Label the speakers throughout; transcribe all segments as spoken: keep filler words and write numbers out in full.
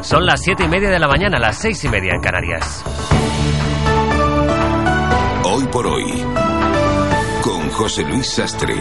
Speaker 1: Son las siete y media de la mañana, las seis y media en Canarias.
Speaker 2: Hoy por hoy, con José Luis Sastre.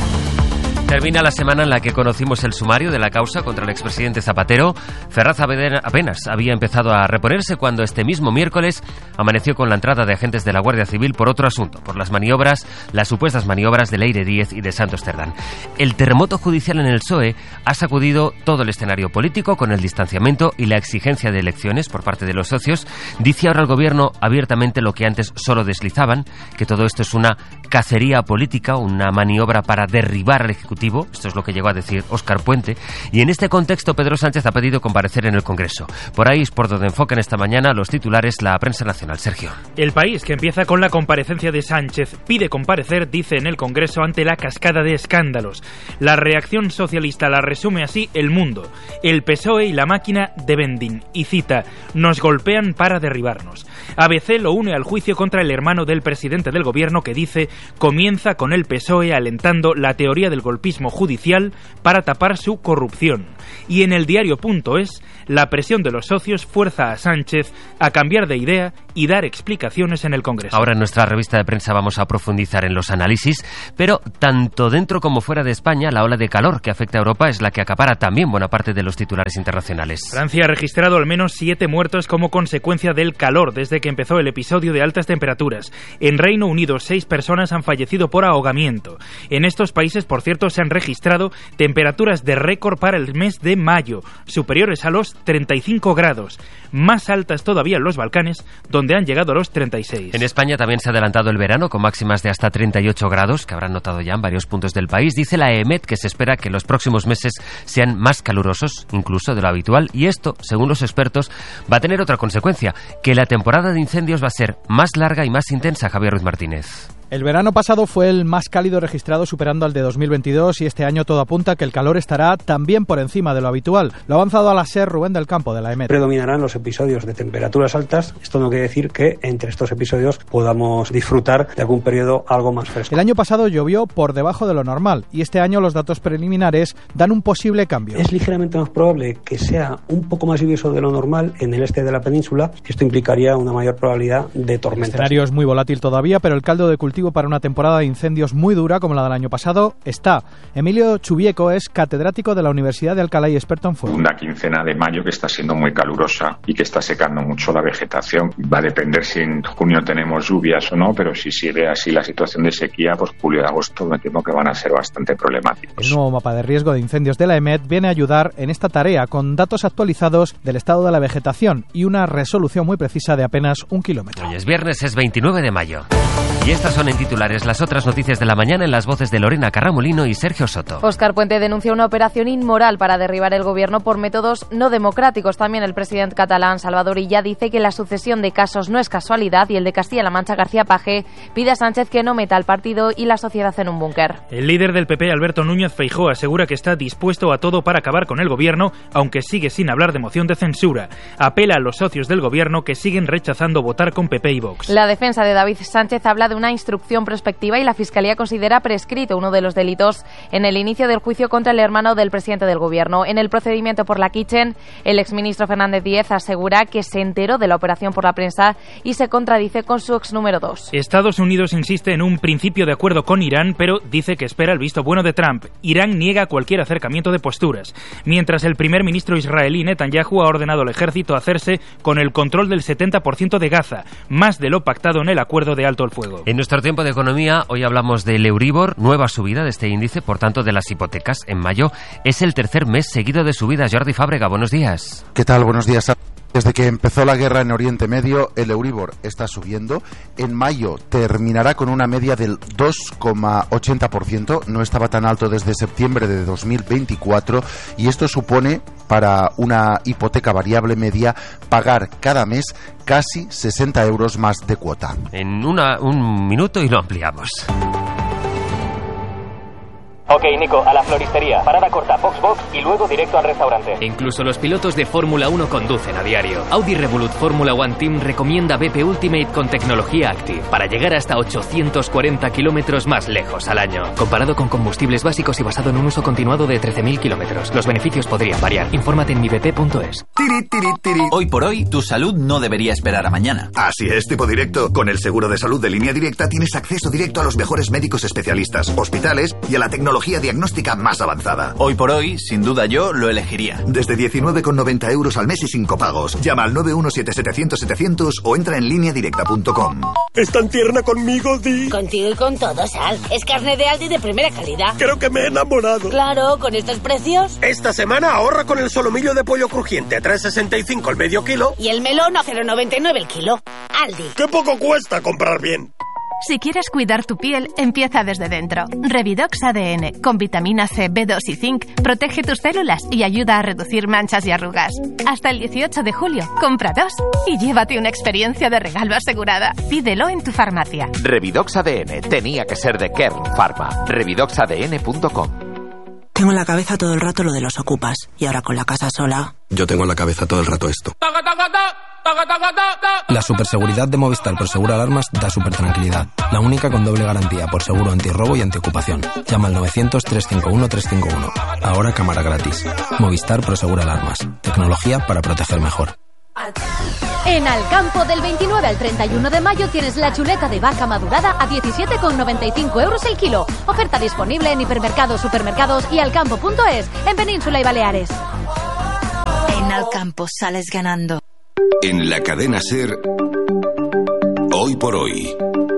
Speaker 1: Termina la semana en la que conocimos el sumario de la causa contra el expresidente Zapatero. Ferraz apenas había empezado a reponerse cuando este mismo miércoles amaneció con la entrada de agentes de la Guardia Civil por otro asunto, por las maniobras, las supuestas maniobras de Leire Díez y de Santos Cerdán. El terremoto judicial en el P S O E ha sacudido todo el escenario político con el distanciamiento y la exigencia de elecciones por parte de los socios. Dice ahora el gobierno abiertamente lo que antes solo deslizaban, que todo esto es una cacería política, una maniobra para derribar al Ejecutivo. Esto es lo que llegó a decir Óscar Puente. Y en este contexto, Pedro Sánchez ha pedido comparecer en el Congreso. Por ahí es por donde enfocan esta mañana los titulares la prensa nacional. Sergio.
Speaker 3: El País, que empieza con la comparecencia de Sánchez, pide comparecer, dice, en el Congreso ante la cascada de escándalos. La reacción socialista la resume así El Mundo. El P S O E y la máquina de vending. Y cita: nos golpean para derribarnos. A B C lo une al juicio contra el hermano del presidente del gobierno, que dice comienza con el P S O E alentando la teoría del golpismo judicial para tapar su corrupción. Y en el diario.es, la presión de los socios fuerza a Sánchez a cambiar de idea y dar explicaciones en el Congreso.
Speaker 1: Ahora en nuestra revista de prensa vamos a profundizar en los análisis, pero tanto dentro como fuera de España, la ola de calor que afecta a Europa es la que acapara también buena parte de los titulares internacionales.
Speaker 3: Francia ha registrado al menos siete muertos como consecuencia del calor desde que empezó el episodio de altas temperaturas. En Reino Unido, seis personas han fallecido por ahogamiento. En estos países, por cierto, se han registrado temperaturas de récord para el mes de mayo, superiores a los treinta y cinco grados, más altas todavía en los Balcanes, donde han llegado a los treinta y seis.
Speaker 1: En España también se ha adelantado el verano, con máximas de hasta treinta y ocho grados, que habrán notado ya en varios puntos del país. Dice la E M E T que se espera que los próximos meses sean más calurosos, incluso de lo habitual, y esto, según los expertos, va a tener otra consecuencia, que la temporada de incendios va a ser más larga y más intensa. Javier Ruiz Martínez.
Speaker 4: El verano pasado fue el más cálido registrado, superando al de dos mil veintidós, y este año todo apunta que el calor estará también por encima de lo habitual. Lo ha avanzado a la SER Rubén del Campo, de la E M E T.
Speaker 5: Predominarán los episodios de temperaturas altas. Esto no quiere decir que entre estos episodios podamos disfrutar de algún periodo algo más fresco.
Speaker 4: El año pasado llovió por debajo de lo normal, y este año los datos preliminares dan un posible cambio.
Speaker 5: Es ligeramente más probable que sea un poco más lluvioso de lo normal en el este de la península. Esto implicaría una mayor probabilidad de tormentas.
Speaker 4: El escenario es muy volátil todavía, pero el caldo de cultivo para una temporada de incendios muy dura como la del año pasado está. Emilio Chubieco es catedrático de la Universidad de Alcalá y experto en fuego.
Speaker 6: Una quincena de mayo que está siendo muy calurosa y que está secando mucho la vegetación. Va a depender si en junio tenemos lluvias o no, pero si sigue así la situación de sequía, pues julio y agosto me temo que van a ser bastante problemáticos.
Speaker 4: El nuevo mapa de riesgo de incendios de la E M E T viene a ayudar en esta tarea con datos actualizados del estado de la vegetación y una resolución muy precisa de apenas un kilómetro.
Speaker 1: Hoy es viernes, es veintinueve de mayo. Y estas son en titulares las otras noticias de la mañana en las voces de Lorena Carramolino y Sergio Soto.
Speaker 7: Óscar Puente denuncia una operación inmoral para derribar el gobierno por métodos no democráticos. También el presidente catalán Salvador Illa dice que la sucesión de casos no es casualidad, y el de Castilla-La Mancha, García Paje, pide a Sánchez que no meta al partido y la sociedad en un búnker.
Speaker 3: El líder del P P, Alberto Núñez Feijóo, asegura que está dispuesto a todo para acabar con el gobierno, aunque sigue sin hablar de moción de censura. Apela a los socios del gobierno que siguen rechazando votar con P P y Vox.
Speaker 7: La defensa de David Sánchez habla de una instrucción prospectiva y la Fiscalía considera prescrito uno de los delitos en el inicio del juicio contra el hermano del presidente del gobierno. En el procedimiento por la Kitchen, el exministro Fernández Díez asegura que se enteró de la operación por la prensa y se contradice con su ex número dos.
Speaker 3: Estados Unidos insiste en un principio de acuerdo con Irán, pero dice que espera el visto bueno de Trump. Irán niega cualquier acercamiento de posturas, mientras el primer ministro israelí Netanyahu ha ordenado al ejército hacerse con el control del setenta por ciento de Gaza, más de lo pactado en el acuerdo de alto el fuego.
Speaker 1: En nuestro tiempo de economía, hoy hablamos del Euribor, nueva subida de este índice, por tanto de las hipotecas en mayo. Es el tercer mes seguido de subida. Jordi Fábrega, buenos días.
Speaker 8: ¿Qué tal? Buenos días. Desde que empezó la guerra en Oriente Medio, el Euribor está subiendo. En mayo terminará con una media del dos coma ochenta por ciento. No estaba tan alto desde septiembre de dos mil veinticuatro, y esto supone para una hipoteca variable media pagar cada mes casi sesenta euros más de cuota.
Speaker 1: En una, un minuto y lo ampliamos.
Speaker 9: Ok, Nico, a la floristería. Parada corta, box box y luego directo al restaurante.
Speaker 10: Incluso los pilotos de Fórmula uno conducen a diario. Audi Revolut Fórmula One Team recomienda B P Ultimate con tecnología Active para llegar hasta ochocientos cuarenta kilómetros más lejos al año. Comparado con combustibles básicos y basado en un uso continuado de trece mil kilómetros. Los beneficios podrían variar. Infórmate en mi b p punto es.
Speaker 11: Tiri, tiri, tiri. Hoy por hoy, tu salud no debería esperar a mañana.
Speaker 12: Así es, tipo directo. Con el seguro de salud de Línea Directa tienes acceso directo a los mejores médicos especialistas, hospitales y a la tecnología diagnóstica más avanzada.
Speaker 11: Hoy por hoy, sin duda yo lo elegiría.
Speaker 12: Desde diecinueve con noventa euros al mes y sin copagos. Llama al nueve uno siete setecientos setecientos o entra en línea directa punto com.
Speaker 13: ¿Es tan tierna conmigo, Di?
Speaker 14: Contigo y con todo, Sal. Es carne de Aldi de primera calidad.
Speaker 13: Creo que me he enamorado.
Speaker 14: Claro, con estos precios.
Speaker 13: Esta semana ahorra con el solomillo de pollo crujiente a tres sesenta y cinco el medio kilo.
Speaker 14: Y el melón a cero noventa y nueve el kilo. Aldi.
Speaker 13: ¡Qué poco cuesta comprar bien!
Speaker 15: Si quieres cuidar tu piel, empieza desde dentro. Revidox A D N, con vitamina C, B dos y zinc, protege tus células y ayuda a reducir manchas y arrugas. Hasta el dieciocho de julio, compra dos y llévate una experiencia de regalo asegurada. Pídelo en tu farmacia.
Speaker 16: Revidox A D N, tenía que ser de Kern Pharma. revidox a d n punto com.
Speaker 17: Tengo en la cabeza todo el rato lo de los ocupas. Y ahora con la casa sola...
Speaker 18: Yo tengo en la cabeza todo el rato esto. La superseguridad de Movistar Prosegur Alarmas da super tranquilidad. La única con doble garantía por seguro antirrobo y antiocupación. Llama al novecientos, trescientos cincuenta y uno, trescientos cincuenta y uno. Ahora cámara gratis. Movistar Prosegur Alarmas. Tecnología para proteger mejor.
Speaker 19: En Alcampo, del veintinueve al treinta y uno de mayo tienes la chuleta de vaca madurada a diecisiete con noventa y cinco euros el kilo. Oferta disponible en hipermercados, supermercados y alcampo punto es en Península y Baleares.
Speaker 20: En Alcampo sales ganando.
Speaker 2: En la cadena SER, Hoy por Hoy,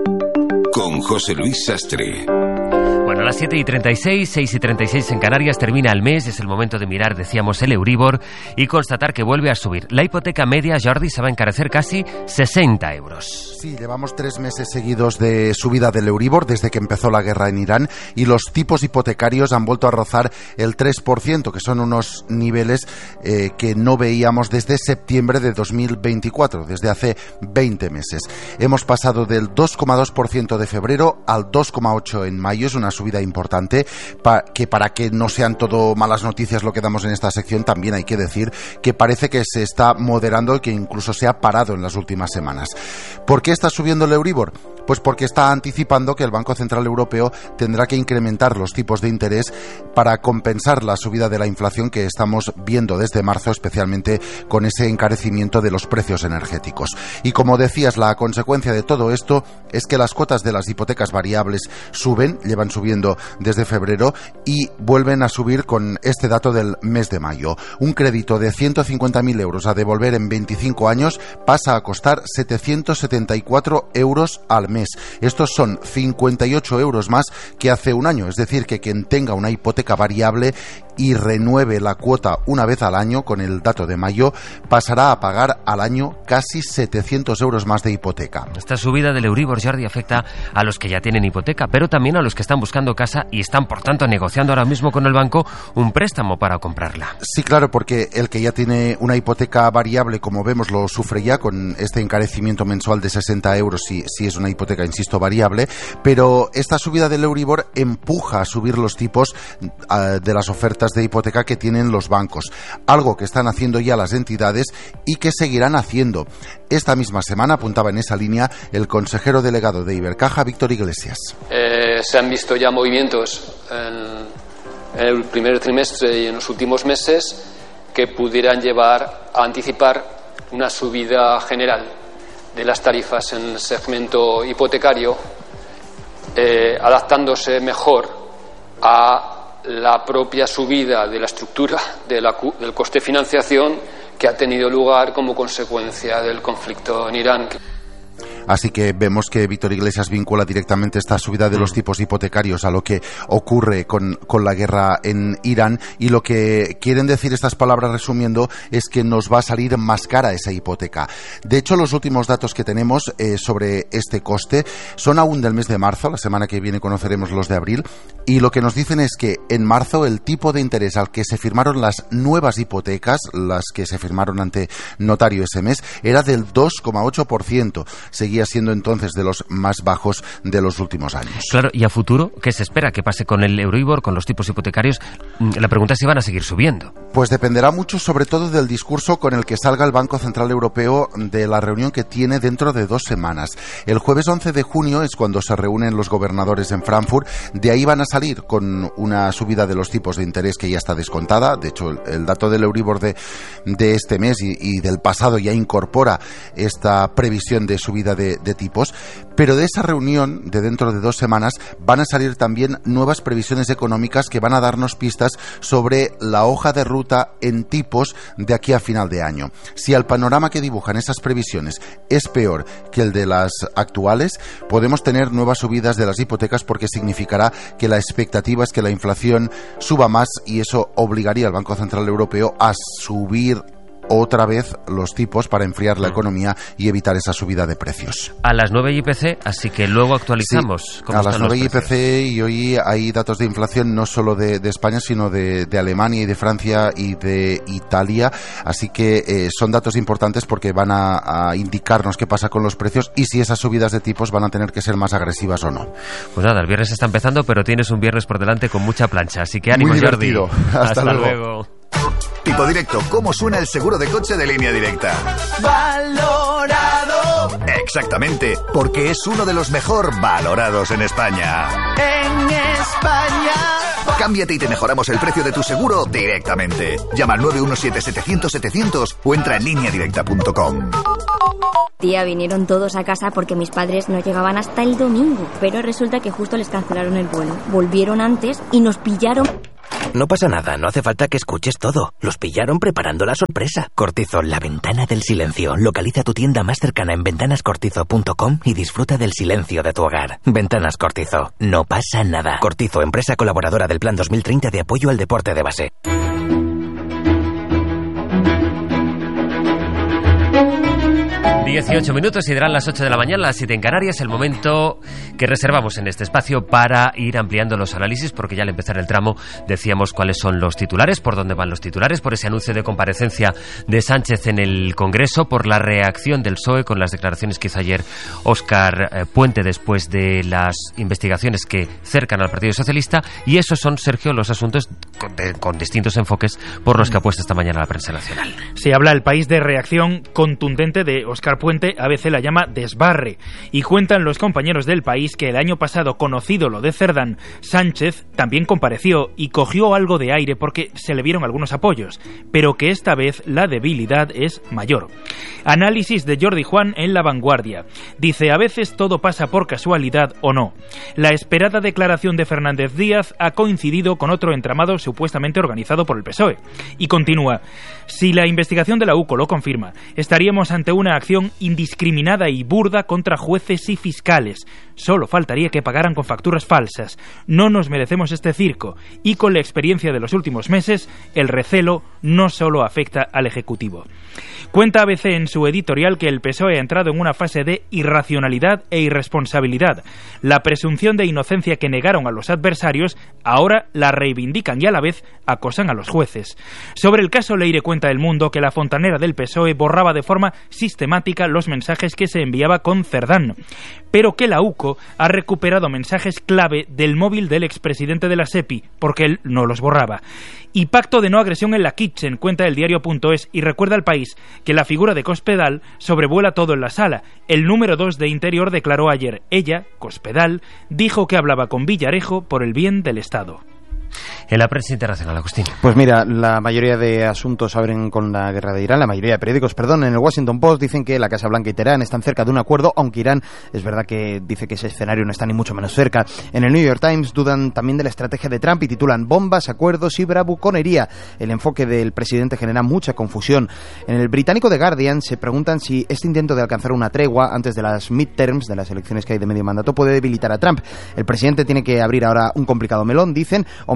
Speaker 2: con José Luis Sastre.
Speaker 1: Bueno, a las siete y treinta y seis, seis y treinta y seis en Canarias termina el mes, es el momento de mirar, decíamos, el Euribor y constatar que vuelve a subir. La hipoteca media, Jordi, se va a encarecer casi sesenta euros.
Speaker 8: Sí, llevamos tres meses seguidos de subida del Euribor desde que empezó la guerra en Irán y los tipos hipotecarios han vuelto a rozar el tres por ciento, que son unos niveles eh, que no veíamos desde septiembre de dos mil veinticuatro, desde hace veinte meses. Hemos pasado del dos coma dos por ciento de febrero al dos coma ocho por ciento en mayo, es una subida importante, pa- que para que no sean todo malas noticias lo que damos en esta sección, también hay que decir que parece que se está moderando y que incluso se ha parado en las últimas semanas. ¿Por qué está subiendo el Euribor? Pues porque está anticipando que el Banco Central Europeo tendrá que incrementar los tipos de interés para compensar la subida de la inflación que estamos viendo desde marzo, especialmente con ese encarecimiento de los precios energéticos. Y como decías, la consecuencia de todo esto es que las cuotas de las hipotecas variables suben, llevan subiendo desde febrero y vuelven a subir con este dato del mes de mayo. Un crédito de ciento cincuenta mil euros a devolver en veinticinco años pasa a costar setecientos setenta y cuatro euros al mes. Estos son cincuenta y ocho euros más que hace un año, es decir, que quien tenga una hipoteca variable y renueve la cuota una vez al año, con el dato de mayo, pasará a pagar al año casi setecientos euros más de hipoteca.
Speaker 1: Esta subida del Euribor, Jordi, afecta a los que ya tienen hipoteca, pero también a los que están buscando casa y están, por tanto, negociando ahora mismo con el banco un préstamo para comprarla.
Speaker 8: Sí, claro, porque el que ya tiene una hipoteca variable, como vemos, lo sufre ya con este encarecimiento mensual de sesenta euros si, si es una hipoteca, insisto, variable, pero esta subida del Euribor empuja a subir los tipos uh, de las ofertas de hipoteca que tienen los bancos, algo que están haciendo ya las entidades y que seguirán haciendo. Esta misma semana apuntaba en esa línea el consejero delegado de Ibercaja, Víctor Iglesias.
Speaker 21: Eh, se han visto ya movimientos en, en el primer trimestre y en los últimos meses que pudieran llevar a anticipar una subida general de las tarifas en el segmento hipotecario, eh, adaptándose mejor a la propia subida de la estructura de la, del coste de financiación que ha tenido lugar como consecuencia del conflicto en Irán.
Speaker 8: Así que vemos que Víctor Iglesias vincula directamente esta subida de los tipos hipotecarios a lo que ocurre con, con la guerra en Irán, y lo que quieren decir estas palabras, resumiendo, es que nos va a salir más cara esa hipoteca. De hecho, los últimos datos que tenemos eh, sobre este coste son aún del mes de marzo. La semana que viene conoceremos los de abril, y lo que nos dicen es que en marzo el tipo de interés al que se firmaron las nuevas hipotecas, las que se firmaron ante notario ese mes, era del dos coma ocho por ciento. Seguía seguía siendo entonces de los más bajos de los últimos años.
Speaker 1: Claro, y a futuro, ¿qué se espera que pase con el Euribor, con los tipos hipotecarios? La pregunta es si van a seguir subiendo.
Speaker 8: Pues dependerá mucho sobre todo del discurso con el que salga el Banco Central Europeo de la reunión que tiene dentro de dos semanas. El jueves once de junio es cuando se reúnen los gobernadores en Frankfurt. De ahí van a salir con una subida de los tipos de interés que ya está descontada. De hecho, el, el dato del Euribor de, de este mes y, y del pasado ya incorpora esta previsión de subida de, de tipos. Pero de esa reunión de dentro de dos semanas van a salir también nuevas previsiones económicas que van a darnos pistas sobre la hoja de ruta en tipos de aquí a final de año. Si el panorama que dibujan esas previsiones es peor que el de las actuales, podemos tener nuevas subidas de las hipotecas porque significará que la expectativa es que la inflación suba más y eso obligaría al Banco Central Europeo a subir otra vez los tipos para enfriar la economía y evitar esa subida de precios.
Speaker 1: A las nueve I P C, así que luego actualizamos.
Speaker 8: Sí, a las nueve I P C y hoy hay datos de inflación no solo de, de España, sino de, de Alemania y de Francia y de Italia, así que eh, son datos importantes porque van a, a indicarnos qué pasa con los precios y si esas subidas de tipos van a tener que ser más agresivas o no.
Speaker 1: Pues nada, el viernes está empezando, pero tienes un viernes por delante con mucha plancha, así que ánimo,
Speaker 8: muy divertido.
Speaker 1: Jordi.
Speaker 8: Hasta,
Speaker 1: Hasta luego.
Speaker 8: luego.
Speaker 12: Tipo Directo, ¿cómo suena el seguro de coche de Línea Directa?
Speaker 5: Valorado.
Speaker 12: Exactamente, porque es uno de los mejor valorados en España.
Speaker 5: En España.
Speaker 12: Cámbiate y te mejoramos el precio de tu seguro directamente. Llama al nueve uno siete, setecientos, setecientos o entra en línea directa punto com.
Speaker 22: Tía, vinieron todos a casa porque mis padres no llegaban hasta el domingo, pero resulta que justo les cancelaron el vuelo. Volvieron antes y nos pillaron.
Speaker 23: No pasa nada, no hace falta que escuches todo. Los pillaron preparando la sorpresa. Cortizo, la ventana del silencio. Localiza tu tienda más cercana en ventanas cortizo punto com y disfruta del silencio de tu hogar. Ventanas Cortizo, no pasa nada. Cortizo, empresa colaboradora del Plan dos mil treinta de apoyo al deporte de base.
Speaker 1: dieciocho minutos y darán las ocho de la mañana, las siete en Canarias, el momento que reservamos en este espacio para ir ampliando los análisis, porque ya al empezar el tramo decíamos cuáles son los titulares, por dónde van los titulares, por ese anuncio de comparecencia de Sánchez en el Congreso, por la reacción del P S O E con las declaraciones que hizo ayer Óscar Puente después de las investigaciones que cercan al Partido Socialista, y esos son, Sergio, los asuntos con, de, con distintos enfoques por los que apuesta esta mañana la prensa nacional.
Speaker 3: Se habla El País de reacción contundente de Óscar Puente, A B C la llama desbarre, y cuentan los compañeros del País que el año pasado, conocido lo de Cerdán, Sánchez también compareció y cogió algo de aire porque se le vieron algunos apoyos, pero que esta vez la debilidad es mayor. Análisis de Jordi Juan en La Vanguardia. Dice, a veces todo pasa por casualidad o no. La esperada declaración de Fernández Díaz ha coincidido con otro entramado supuestamente organizado por el P S O E. Y continúa, si la investigación de la U C O lo confirma, estaríamos ante una acción indiscriminada y burda contra jueces y fiscales. Solo faltaría que pagaran con facturas falsas. No nos merecemos este circo. Y con la experiencia de los últimos meses, el recelo no solo afecta al Ejecutivo. Cuenta A B C en su editorial que el P S O E ha entrado en una fase de irracionalidad e irresponsabilidad. La presunción de inocencia que negaron a los adversarios, ahora la reivindican y a la vez acosan a los jueces. Sobre el caso Leire cuenta El Mundo que la fontanera del P S O E borraba de forma sistemática los mensajes que se enviaba con Cerdán, pero que la U C O ha recuperado mensajes clave del móvil del expresidente de la SEPI, porque él no los borraba. Y pacto de no agresión en la Kitchen, cuenta el diario punto es, y recuerda al País que la figura de Cospedal sobrevuela todo en la sala. El número dos de Interior declaró ayer, ella, Cospedal, dijo que hablaba con Villarejo por el bien del Estado.
Speaker 1: En la prensa internacional, Agustín.
Speaker 24: Pues mira, la mayoría de asuntos abren con la guerra de Irán, la mayoría de periódicos, perdón, en el Washington Post dicen que la Casa Blanca y Teherán están cerca de un acuerdo, aunque Irán es verdad que dice que ese escenario no está ni mucho menos cerca. En el New York Times dudan también de la estrategia de Trump y titulan bombas, acuerdos y bravuconería. El enfoque del presidente genera mucha confusión. En el británico The Guardian se preguntan si este intento de alcanzar una tregua antes de las midterms, de las elecciones que hay de medio mandato, puede debilitar a Trump. El presidente tiene que abrir ahora un complicado melón, dicen, o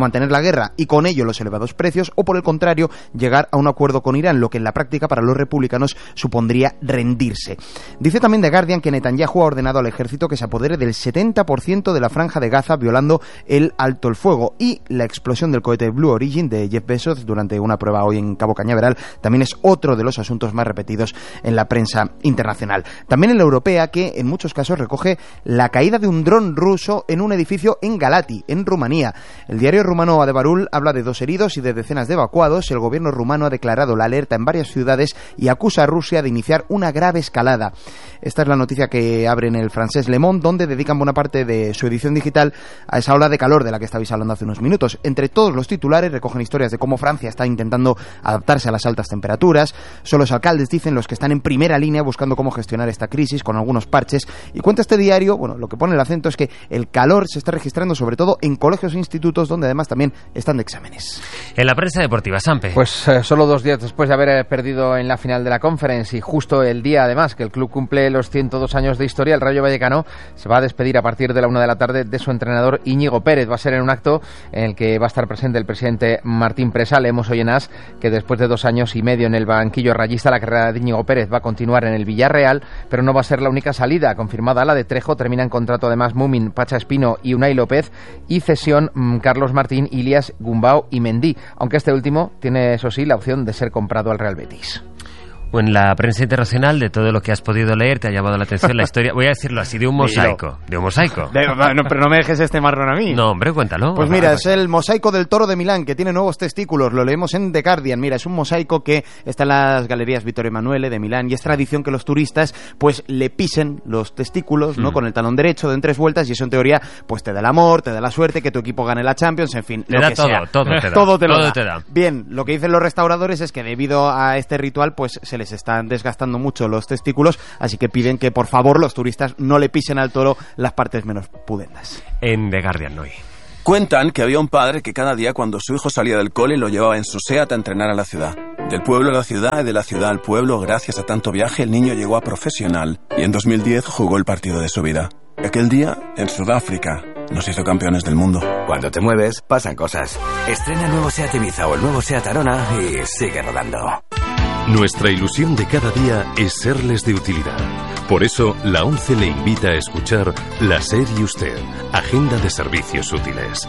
Speaker 24: mantener la guerra y con ello los elevados precios, o por el contrario, llegar a un acuerdo con Irán, lo que en la práctica para los republicanos supondría rendirse. Dice también The Guardian que Netanyahu ha ordenado al ejército que se apodere del setenta por ciento de la franja de Gaza, violando el alto el fuego, y la explosión del cohete Blue Origin de Jeff Bezos durante una prueba hoy en Cabo Cañaveral también es otro de los asuntos más repetidos en la prensa internacional. También en la europea, que en muchos casos recoge la caída de un dron ruso en un edificio en Galati, en Rumanía. El diario rumano Adebarul habla de dos heridos y de decenas de evacuados. El gobierno rumano ha declarado la alerta en varias ciudades y acusa a Rusia de iniciar una grave escalada. Esta es la noticia que abre en el francés Le Monde, donde dedican buena parte de su edición digital a esa ola de calor de la que estabais hablando hace unos minutos. Entre todos los titulares recogen historias de cómo Francia está intentando adaptarse a las altas temperaturas. Son los alcaldes, dicen, los que están en primera línea buscando cómo gestionar esta crisis con algunos parches. Y cuenta este diario, bueno, lo que pone el acento es que el calor se está registrando sobre todo en colegios e institutos, donde además también están de exámenes.
Speaker 1: En la prensa deportiva, Sampe.
Speaker 4: Pues eh, solo dos días después de haber perdido en la final de la Conference, y justo el día además que el club cumple los ciento dos años de historia, el Rayo Vallecano se va a despedir a partir de la una de la tarde de su entrenador Íñigo Pérez. Va a ser en un acto en el que va a estar presente el presidente Martín Presa. Leemos hoy en As que después de dos años y medio en el banquillo rayista, la carrera de Íñigo Pérez va a continuar en el Villarreal, pero no va a ser la única salida. Confirmada la de Trejo, termina en contrato además Mumin, Pacha Espino y Unai López, y cesión mmm, Carlos Martín, Ilias, Gumbau y Mendy, aunque este último tiene, eso sí, la opción de ser comprado al Real Betis.
Speaker 1: O en la prensa internacional, de todo lo que has podido leer, te ha llamado la atención la historia, voy a decirlo así, de un mosaico. De un mosaico.
Speaker 24: De, no, pero no me dejes este marrón a mí.
Speaker 1: No, hombre, cuéntalo.
Speaker 24: Pues mira, es el mosaico del Toro de Milán, que tiene nuevos testículos. Lo leemos en The Guardian. Mira, es un mosaico que está en las galerías Vittorio Emanuele de Milán, y es tradición que los turistas pues le pisen los testículos, ¿no? Mm. Con el talón derecho, den tres vueltas, y eso en teoría pues te da el amor, te da la suerte, que tu equipo gane la Champions, en fin,
Speaker 1: te
Speaker 24: lo
Speaker 1: da
Speaker 24: que
Speaker 1: todo,
Speaker 24: sea.
Speaker 1: todo te da.
Speaker 24: Todo te lo
Speaker 1: todo
Speaker 24: da.
Speaker 1: Te da.
Speaker 24: Bien, lo que dicen los restauradores es que debido a este ritual pues se les están desgastando mucho los testículos, así que piden que por favor los turistas no le pisen al toro las partes menos pudendas.
Speaker 1: En The Guardian hoy.
Speaker 6: Cuentan que había un padre que cada día cuando su hijo salía del cole lo llevaba en su SEAT a entrenar a la ciudad. Del pueblo a la ciudad y de la ciudad al pueblo, gracias a tanto viaje, el niño llegó a profesional y en dos mil diez jugó el partido de su vida. Aquel día, en Sudáfrica, nos hizo campeones del mundo.
Speaker 7: Cuando te mueves, pasan cosas. Estrena el nuevo SEAT Ibiza o el nuevo SEAT Arona y sigue rodando.
Speaker 9: Nuestra ilusión de cada día es serles de utilidad. Por eso, la ONCE le invita a escuchar La SER y Usted, Agenda de Servicios Útiles.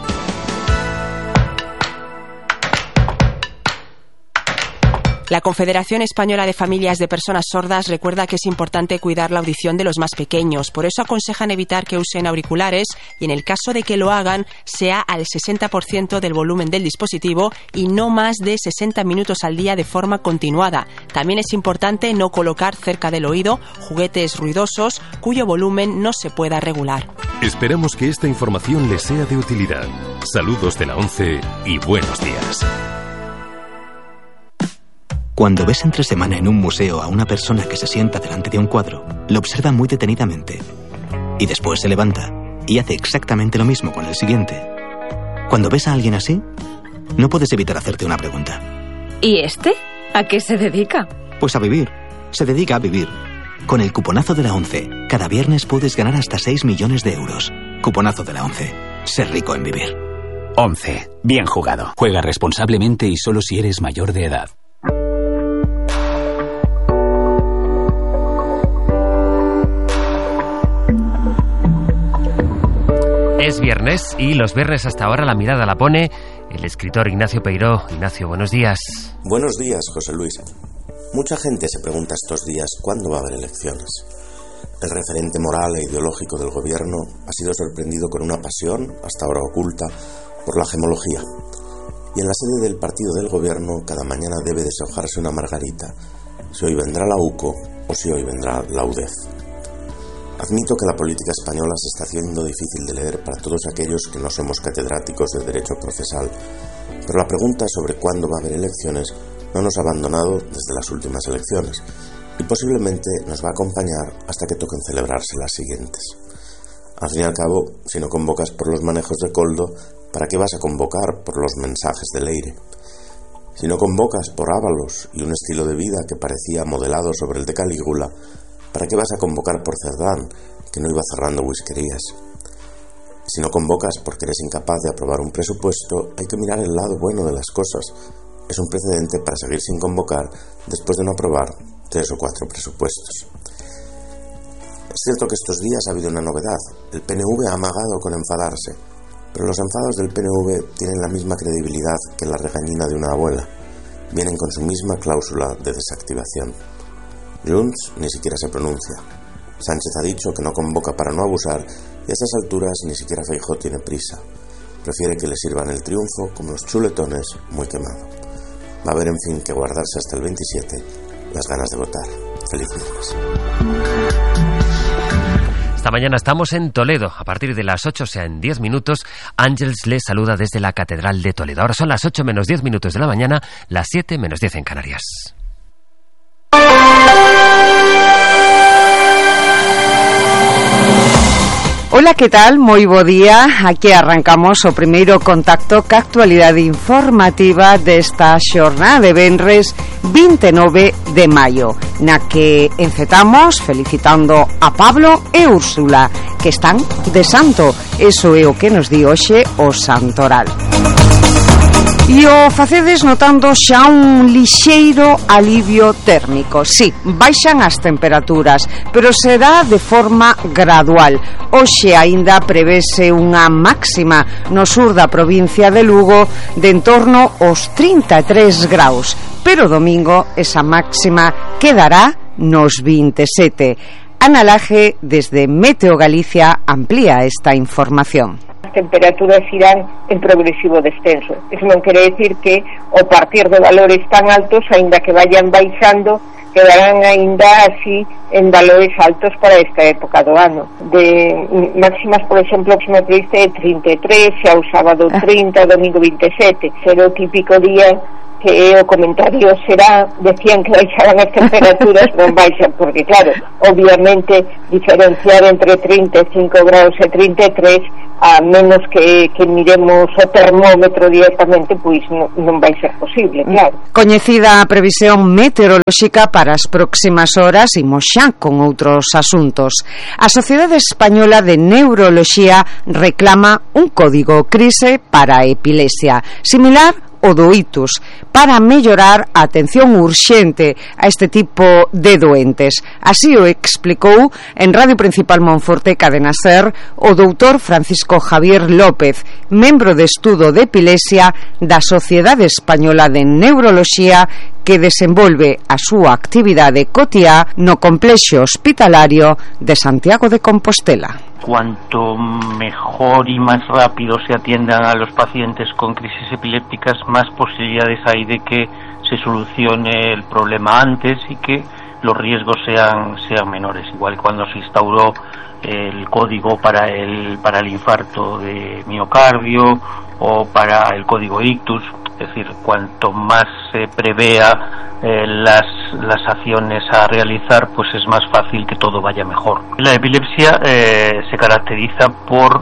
Speaker 25: La Confederación Española de Familias de Personas Sordas recuerda que es importante cuidar la audición de los más pequeños. Por eso aconsejan evitar que usen auriculares y, en el caso de que lo hagan, sea al sesenta por ciento del volumen del dispositivo y no más de sesenta minutos al día de forma continuada. También es importante no colocar cerca del oído juguetes ruidosos cuyo volumen no se pueda regular.
Speaker 9: Esperamos que esta información les sea de utilidad. Saludos de la ONCE y buenos días.
Speaker 26: Cuando ves entre semana en un museo a una persona que se sienta delante de un cuadro, lo observa muy detenidamente y después se levanta y hace exactamente lo mismo con el siguiente. Cuando ves a alguien así, no puedes evitar hacerte una pregunta.
Speaker 27: ¿Y este? ¿A qué se dedica?
Speaker 26: Pues a vivir. Se dedica a vivir. Con el cuponazo de la ONCE, cada viernes puedes ganar hasta seis millones de euros. Cuponazo de la ONCE. Ser rico en vivir.
Speaker 28: ONCE. Bien jugado. Juega responsablemente y solo si eres mayor de edad.
Speaker 1: Es viernes y los viernes hasta ahora la mirada la pone el escritor Ignacio Peiró. Ignacio, buenos días.
Speaker 29: Buenos días, José Luis. Mucha gente se pregunta estos días cuándo va a haber elecciones. El referente moral e ideológico del gobierno ha sido sorprendido con una pasión, hasta ahora oculta, por la gemología. Y en la sede del partido del gobierno cada mañana debe deshojarse una margarita, si hoy vendrá la U C O o si hoy vendrá la U D E F. Admito que la política española se está haciendo difícil de leer para todos aquellos que no somos catedráticos de derecho procesal, pero la pregunta sobre cuándo va a haber elecciones no nos ha abandonado desde las últimas elecciones y posiblemente nos va a acompañar hasta que toquen celebrarse las siguientes. Al fin y al cabo, si no convocas por los manejos de Coldo, ¿para qué vas a convocar por los mensajes de Leire? Si no convocas por Ábalos y un estilo de vida que parecía modelado sobre el de Calígula, ¿para qué vas a convocar por Cerdán, que no iba cerrando whiskerías? Si no convocas porque eres incapaz de aprobar un presupuesto, hay que mirar el lado bueno de las cosas. Es un precedente para seguir sin convocar después de no aprobar tres o cuatro presupuestos. Es cierto que estos días ha habido una novedad. El P N V ha amagado con enfadarse, pero los enfados del P N V tienen la misma credibilidad que la regañina de una abuela. Vienen con su misma cláusula de desactivación. Junts ni siquiera se pronuncia. Sánchez ha dicho que no convoca para no abusar y a estas alturas ni siquiera Feijóo tiene prisa. Prefiere que le sirvan el triunfo como los chuletones muy quemado. Va a haber, en fin, que guardarse hasta el veintisiete las ganas de votar. Feliz viernes.
Speaker 1: Esta mañana estamos en Toledo. A partir de las ocho, o sea, en diez minutos, Ángeles les saluda desde la Catedral de Toledo. Ahora son las ocho menos diez minutos de la mañana, las siete menos diez en Canarias.
Speaker 10: Ola, que tal? Moi bo día. Aquí arrancamos o primeiro contacto ca actualidade informativa desta xornada de venres vinte e nove de maio, na que encetamos felicitando a Pablo e Úrsula, que están de santo. Eso é o que nos di hoxe o Santoral. E o facedes notando xa un lixeiro alivio térmico. Sí, baixan as temperaturas, pero será de forma gradual. Hoxe aínda prevese unha máxima no sur da provincia de Lugo de en torno aos trinta e tres graus, pero domingo esa máxima quedará nos vinte e sete. Ana Laje, desde Meteo Galicia, amplía esta información.
Speaker 11: As temperaturas irán en progresivo descenso. Eso non quere decir que ao partir de valores tan altos, aínda que vayan baixando, quedarán aínda así en valores altos para esta época do ano. De máximas, por exemplo, que me previste de trinta e tres, xa o sábado trinta, domingo vinte e sete. Será o típico día que o comentario será, decían que baixaban as temperaturas, non baixan, porque claro, obviamente diferenciar entre trinta e cinco graus e trinta e tres, a menos que, que miremos o termómetro directamente, pois non, non vai ser posible, claro.
Speaker 10: Coñecida a previsión meteorolóxica para as próximas horas, imos xa con outros asuntos. A Sociedade Española de Neuroloxía reclama un código crise para a epilepsia, similar o do itus, para mellorar a atención urxente a este tipo de doentes. Así o explicou en Radio Principal Monforte Cadena Ser o doutor Francisco Javier López, membro de estudo de epilepsia da Sociedade Española de Neuroloxía, que desenvolve a súa actividade cotiá no complexo hospitalario de Santiago de Compostela.
Speaker 13: Cuanto mejor y más rápido se atiendan a los pacientes con crisis epilépticas, más posibilidades hay de que se solucione el problema antes y que los riesgos sean sean menores. Igual cuando se instauró el código para el para el infarto de miocardio o para el código ictus, es decir, cuanto más se prevea eh, las las acciones a realizar, pues es más fácil que todo vaya mejor. La epilepsia eh, se caracteriza por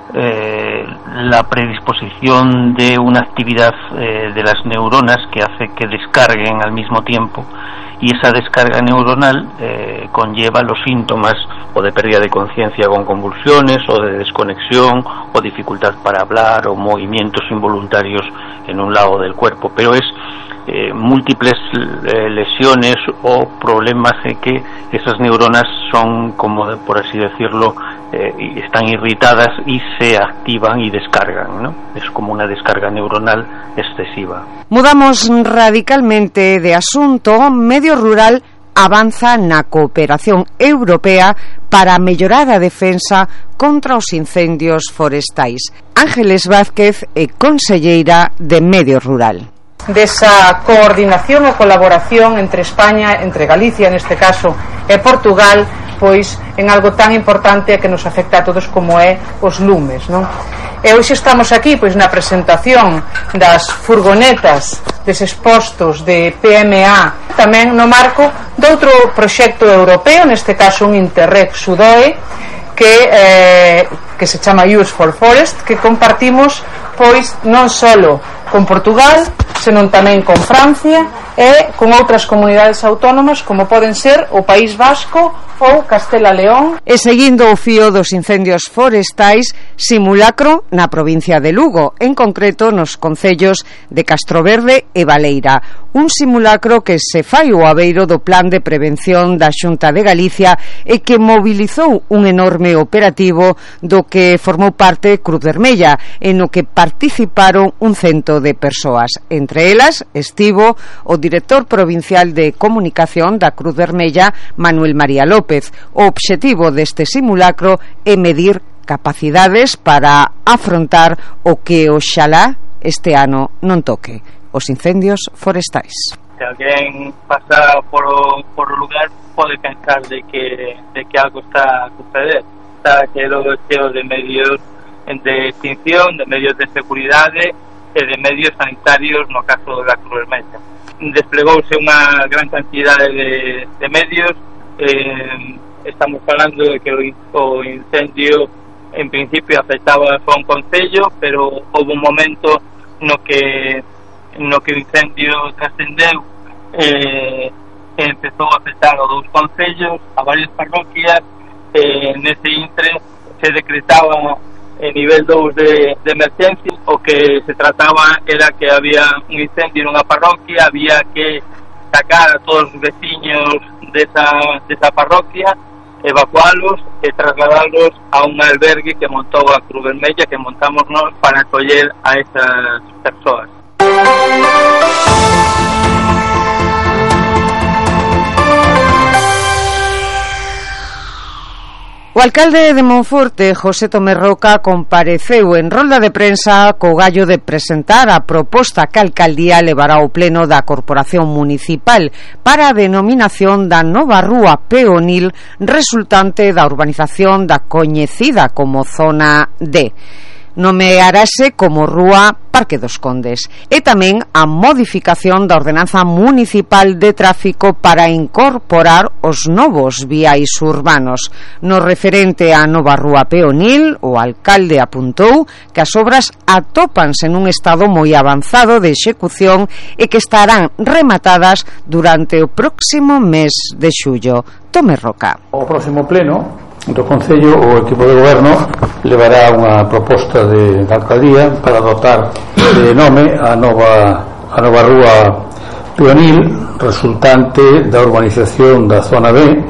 Speaker 13: eh, la predisposición de una actividad eh, de las neuronas que hace que descarguen al mismo tiempo, y esa descarga neuronal eh, conlleva los síntomas o de pérdida de conciencia con convulsiones, o de desconexión, o dificultad para hablar, o movimientos involuntarios en un lado del cuerpo, pero es eh, múltiples eh, lesiones o problemas en que esas neuronas son, como de, por así decirlo, eh, están irritadas y se activan y descargan, ¿no? Es como una descarga neuronal excesiva.
Speaker 10: Mudamos radicalmente de asunto. Medio Rural avanza na cooperación europea para mellorar a defensa contra os incendios forestais. Ángeles Vázquez é conselleira de Medio Rural.
Speaker 14: Desa coordinación e colaboración entre España, entre Galicia neste caso, e Portugal, pois en algo tan importante que nos afecta a todos como é os lumes, non? E hoxe estamos aquí pois na presentación das furgonetas deses postos de P M A, tamén no marco de outro proxecto europeo, neste caso un Interreg Sudoe, que eh, que se chama Use for Forest, que compartimos pois non solo con Portugal, senón tamén con Francia e con outras comunidades autónomas como poden ser o País Vasco ou Castela León.
Speaker 10: E seguindo o fío dos incendios forestais, simulacro na provincia de Lugo, en concreto nos concellos de Castroverde e Baleira. Un simulacro que se fai o abeiro do Plan de Prevención da Xunta de Galicia e que mobilizou un enorme operativo do que formou parte Cruz Vermella, en o que participaron un cento de persoas. Entre elas estivo o director provincial de comunicación da Cruz Vermella, Manuel María López. O obxectivo deste simulacro é medir capacidades para afrontar o que oxalá este ano non toque: os incendios forestais.
Speaker 13: Se alguén pasa por o, por o lugar pode pensar de que, de que algo está a suceder. Está cheo, cheo de medios de extinción, de medios de seguridade e de medios sanitarios no caso da Cruz Vermella. Desplegouse unha gran cantidade de, de medios. Eh, estamos falando de que o, o incendio en principio afectaba só un concello, pero houve un momento no que no que o incendio trascendeu eh, e empezou a afectar a dous concellos, a varias parroquias. Eh, nese intre se decretaba en nivel dous de, de emergencia. O que se trataba era que había un incendio nunha parroquia, había que sacar a todos os veciños desa, desa parroquia, evacualos e trasladarlos a un albergue que montou a Cruz Vermella, que montamos nós para acoller a esas persoas.
Speaker 10: O alcalde de Monforte, José Tomé Roca, compareceu en rolda de prensa co gallo de presentar a proposta que a alcaldía levará ao pleno da Corporación Municipal para a denominación da nova rúa peonil resultante da urbanización da coñecida como Zona D. Nomearase como Rúa Parque dos Condes, e tamén a modificación da ordenanza municipal de tráfico para incorporar os novos viais urbanos. No referente á nova Rúa Peonil, o alcalde apuntou que as obras atópanse nun estado moi avanzado de execución e que estarán rematadas durante o próximo mes de xullo. Tomé Roca.
Speaker 2: O próximo pleno do Concello, o equipo de goberno levará unha proposta de, de alcaldía para dotar de nome a nova a nova rúa peonil resultante da urbanización da Zona B,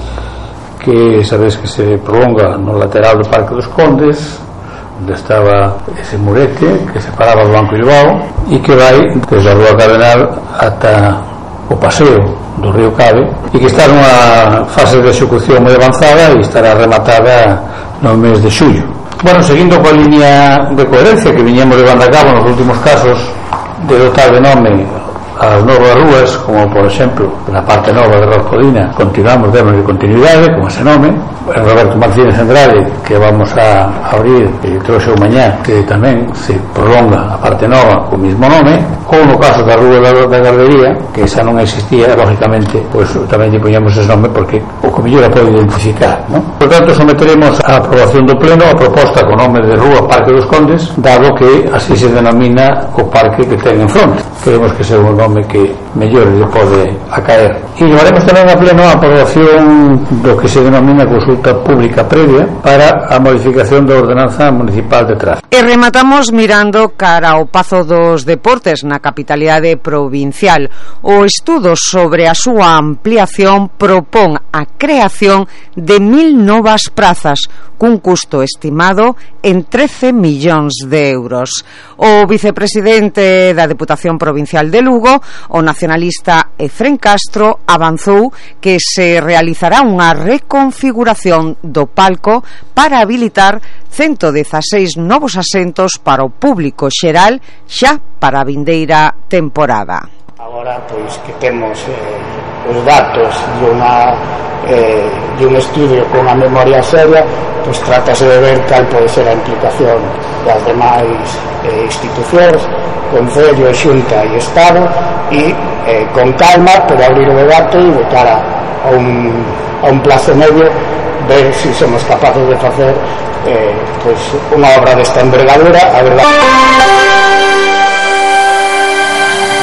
Speaker 2: que sabes que se prolonga no lateral do Parque dos Condes, onde estaba ese murete que separaba do Banco Bilbao e que vai desde a rúa Cardenal ata o paseo do río Cabe, e que está nunha fase de execución moi avanzada e estará rematada no mes de xullo. Bueno, seguindo coa línea de coherencia que viñemos levando a cabo nos últimos casos de dotar de nome as novas rúas, como por exemplo na parte nova de Roscodina, continuamos demos de continuidade con ese nome. En Roberto Martínez Andrade, que vamos a abrir e trouxe o mañá, que tamén se prolonga a parte nova co mismo nome, ou no caso da rúa da, da Gardería, que esa non existía, lógicamente pois tamén lle poñamos ese nome porque o que mellor a pode identificar, non? Por tanto, someteremos a aprobación do pleno a proposta con nome de Rúa Parque dos Condes, dado que así se denomina o parque que ten en fronte. Queremos que sea un nome que mellor lle pode acaer. E llevaremos tamén a pleno a aprobación do que se denomina consulta pública previa para a modificación da ordenanza municipal de tráfico.
Speaker 10: E rematamos mirando cara ao Pazo dos Deportes na capitalidade provincial. O estudo sobre a súa ampliación propón a creación de mil novas prazas cun custo estimado en trece millóns de euros. O vicepresidente da Deputación Provincial de Lugo, o nacionalista Efrén Castro, avanzou que se realizará unha reconfiguración do palco para habilitar ciento dezaseis novos asentos para o público xeral xa para a vindeira temporada.
Speaker 8: Agora, pois, que temos eh, os datos de, una, eh, de un estudio con a memoria seria, pois trátase de ver cal pode ser a implicación das demais eh, institucións, Concello, Xunta e Estado, e eh, con calma, pero abrir o debate e de cara a un, a un plazo medio, ver se si somos capaces de facer eh, pois, unha obra desta envergadura. A verdade...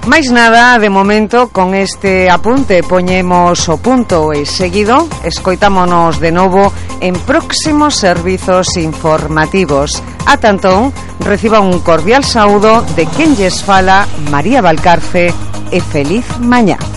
Speaker 10: Máis nada, de momento, con este apunte poñemos o punto e seguido escoitámonos de novo en próximos servizos informativos. A tanto, reciba un cordial saúdo de quen lles fala, María Valcarce, e feliz mañá.